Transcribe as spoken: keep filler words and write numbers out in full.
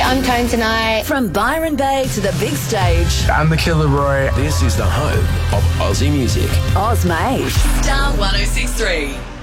I'm Tone tonight. From Byron Bay to the big stage. I'm the Killer Roy. This is the home of Aussie music. Oz Mate. Star one oh six three.